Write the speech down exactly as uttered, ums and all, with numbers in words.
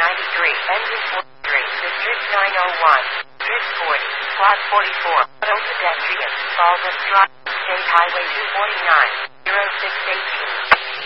ninety-three, engine forty-three, district nine oh one, district forty, plot forty-four, auto pedestrian, Baldwin Drive, State Highway two forty-nine, zero six eighteen.